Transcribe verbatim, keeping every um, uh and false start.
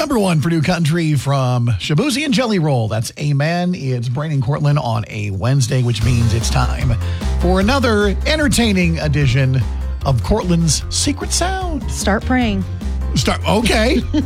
number one for New Country from Shaboozey and Jelly Roll. That's Amen. It's Brain and Cortland on a Wednesday, which means it's time for another entertaining edition of Cortland's Secret Sound. Start praying. Start. Okay.